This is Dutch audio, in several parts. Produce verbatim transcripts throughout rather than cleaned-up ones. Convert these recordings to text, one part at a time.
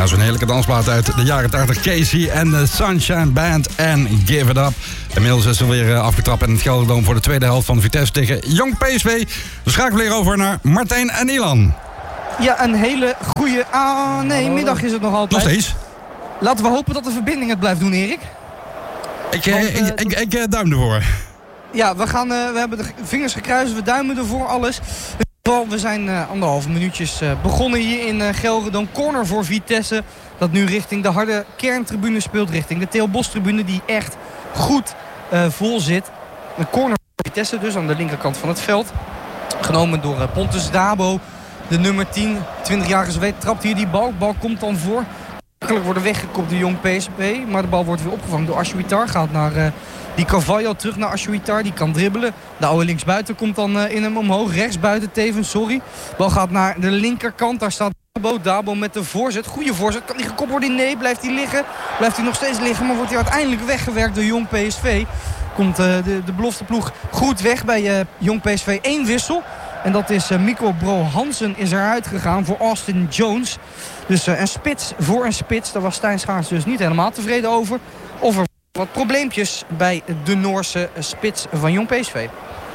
Ja, zo'n heerlijke dansplaat uit de jaren tachtig. Casey en de Sunshine Band en Give It Up. Inmiddels is er weer afgetrapt in het Gelderdoom voor de tweede helft van Vitesse tegen Jong P S V. We schakelen weer over naar Martijn en Ilan. Ja, een hele goede... Ah, nee, middag is het nog altijd. Nog steeds. Laten we hopen dat de verbinding het blijft doen, Erik. Ik, Want, uh, ik, ik, ik, ik duim ervoor. Ja, we, gaan, uh, we hebben de vingers gekruist, we duimen ervoor, alles. We zijn uh, anderhalve minuutjes uh, begonnen hier in uh, Gelderdoom. Corner voor Vitesse, dat nu richting de harde kerntribune speelt. Richting de Theo Bos tribune, die echt goed uh, vol zit. Een corner voor Vitesse dus, aan de linkerkant van het veld. Genomen door uh, Pontus Dabo, de nummer tien. twintigjarige Zweed trapt hier die bal. De bal komt dan voor. Makkelijk worden weggekopt door Jong P S V. Maar de bal wordt weer opgevangen door Ashwitar. Gaat naar uh, die Carvalho terug naar Ashwitar. Die kan dribbelen. De oude linksbuiten komt dan uh, in hem omhoog. Rechtsbuiten tevens, sorry. De bal gaat naar de linkerkant. Daar staat Dabo. Dabo met de voorzet. Goede voorzet. Kan die gekopt worden? Nee. Blijft hij liggen? Blijft hij nog steeds liggen? Maar wordt hij uiteindelijk weggewerkt door Jong P S V. Komt uh, de, de belofteploeg goed weg bij uh, Jong P S V. Eén wissel. En dat is uh, Mikko Bro Hansen is eruit gegaan voor Austin Jones. Dus uh, een spits voor een spits. Daar was Stijn Schaars dus niet helemaal tevreden over. Of er wat probleempjes bij de Noorse spits van Jong P S V.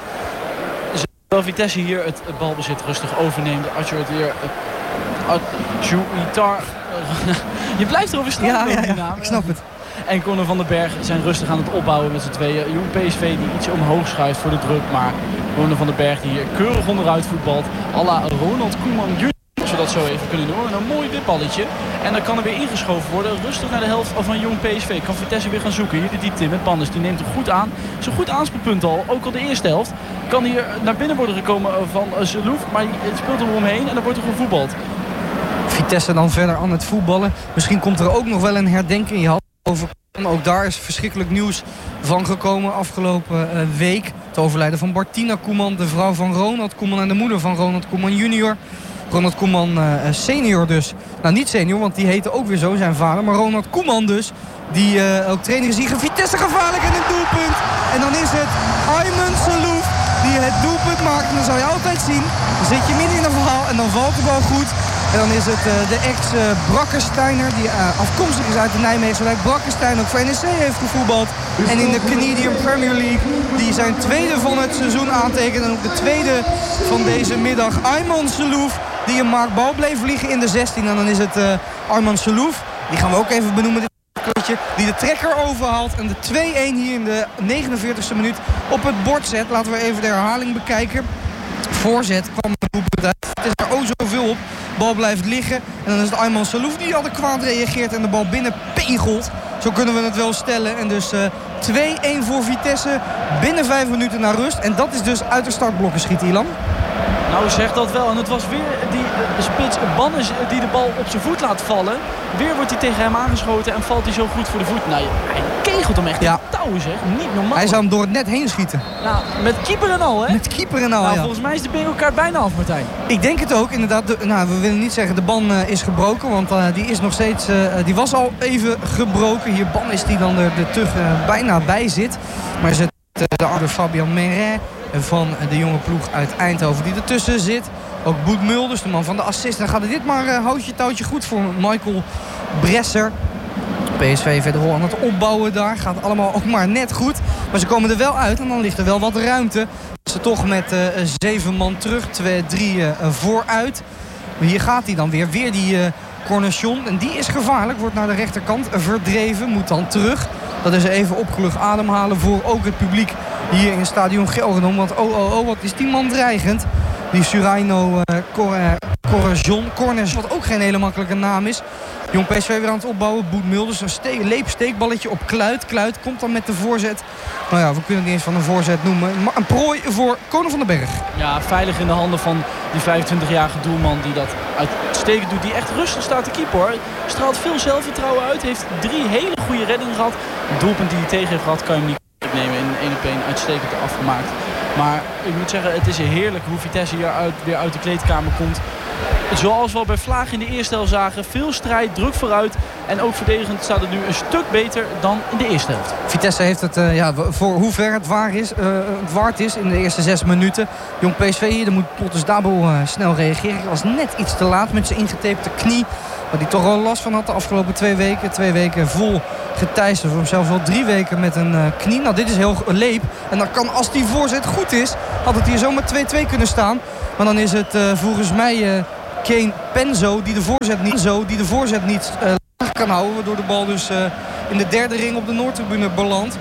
Terwijl Vitesse hier het balbezit rustig overneemt. Als je het weer... Ashwitar... Je blijft erover staan. Ja, ja, ja, ik snap het. En Conor van den Berg zijn rustig aan het opbouwen met z'n tweeën. Jong P S V die iets omhoog schuift voor de druk. Maar Conor van den Berg die hier keurig onderuit voetbalt. À la Ronald Koeman junior, als we dat zo even kunnen doen. En een mooi wipballetje. En dan kan er weer ingeschoven worden. Rustig naar de helft van Jong P S V. Kan Vitesse weer gaan zoeken. Hier de diepte in met Bannes. Die neemt hem goed aan. Zo'n goed aanspeelpunt al. Ook al de eerste helft. Kan hier naar binnen worden gekomen van Zelouf. Maar het speelt er omheen en dan wordt er gevoetbald. Vitesse dan verder aan het voetballen. Misschien komt er ook nog wel een herdenking. Je had over... Ook daar is verschrikkelijk nieuws van gekomen afgelopen uh, week. Het overlijden van Bartina Koeman, de vrouw van Ronald Koeman en de moeder van Ronald Koeman junior. Ronald Koeman uh, senior dus. Nou, niet senior, want die heette ook weer zo, zijn vader. Maar Ronald Koeman dus, die uh, ook trainer is hier. Vitesse gevaarlijk en een doelpunt. En dan is het Ayman Zelouf die het doelpunt maakt. En dan zou je altijd zien, dan zit je midden in een verhaal en dan valt de bal goed. En dan is het uh, de ex-Brakkensteiner, die uh, afkomstig is uit de Nijmeegse wijk. Brakkenstein ook voor N E C heeft gevoetbald. En in de Canadian Premier League, die zijn tweede van het seizoen aantekent. En ook de tweede van deze middag, Ayman Zelouf, die een maakbal bleef vliegen in de zestien. En dan is het uh, Ayman Zelouf, die gaan we ook even benoemen, dit die de trekker overhaalt. En de twee-een hier in de negenenveertigste minuut op het bord zet. Laten we even de herhaling bekijken. Voorzet kwam de doelpunt uit. Het is er oh zoveel op. De bal blijft liggen. En dan is het Ayman Zelouf die adequaat reageert en de bal binnen pegelt. Zo kunnen we het wel stellen. En dus uh, twee-een voor Vitesse binnen vijf minuten naar rust. En dat is dus uit de startblokken schiet, Ilan. Nou, zeg dat wel. En het was weer die uh, spits Bannes die de bal op zijn voet laat vallen. Weer wordt hij tegen hem aangeschoten en valt hij zo goed voor de voet. Nou, hij kegelt hem echt ja. in touwen, zeg. Niet normaal. Hij zou hem door het net heen schieten. Nou, met keeper en al, hè? Met keeper en al, nou, ja. Volgens mij is de bingo-kaart bijna af, Martijn. Ik denk het ook, inderdaad. De, nou, we willen niet zeggen de ban uh, is gebroken, want uh, die is nog steeds... Uh, die was al even gebroken. Hier ban is die dan er, er terug uh, bijna bij zit. Maar is het uh, de oude Fabian Meret van de jonge ploeg uit Eindhoven die ertussen zit. Ook Boet Mulders, de man van de assist. Dan gaat het dit maar uh, houtje touwtje goed voor Michael Bresser. P S V verder aan het opbouwen daar. Gaat allemaal ook maar net goed. Maar ze komen er wel uit en dan ligt er wel wat ruimte. Ze toch met uh, zeven man terug. Twee, drie uh, vooruit. Maar hier gaat hij dan weer. Weer die uh, Cornechon. En die is gevaarlijk. Wordt naar de rechterkant verdreven. Moet dan terug. Dat is even opgelucht ademhalen voor ook het publiek hier in het stadion Gelredome. Want oh oh oh, wat is die man dreigend. Die Suraino uh, Correjon. Corners, wat ook geen hele makkelijke naam is. Jong P S V weer aan het opbouwen. Boet Mulders, een ste- leepsteekballetje op Kluit. Kluit komt dan met de voorzet. Nou ja, we kunnen het niet eens van een voorzet noemen. Maar een prooi voor Conor van den Berg. Ja, veilig in de handen van die vijfentwintigjarige doelman die dat uitstekend doet. Die echt rustig staat te keeper, hoor. Straalt veel zelfvertrouwen uit. Heeft drie hele goede reddingen gehad. Het doelpunt die hij tegen heeft gehad kan je hem niet nemen. In één op één uitstekend afgemaakt. Maar ik moet zeggen, het is heerlijk hoe Vitesse hier uit, weer uit de kleedkamer komt. Zoals we al bij Vlaag in de eerste helft zagen. Veel strijd, druk vooruit. En ook verdedigend staat het nu een stuk beter dan in de eerste helft. Vitesse heeft het, uh, ja, voor hoever het, waar is, uh, het waard is in de eerste zes minuten. Jong P S V hier, dan moet Pontus Dabo uh, snel reageren. Hij was net iets te laat met zijn ingetapte knie. waar hij toch wel last van had de afgelopen twee weken. Twee weken vol geteisterd. Of zelfs wel drie weken met een uh, knie. Nou, dit is heel leep. En dan kan, als die voorzet goed is, had het hier zomaar twee twee kunnen staan. Maar dan is het uh, volgens mij uh, Kane Penzo die de voorzet niet, zo, die de voorzet niet uh, laag kan houden. Waardoor de bal dus uh, in de derde ring op de Noordtribune belandt.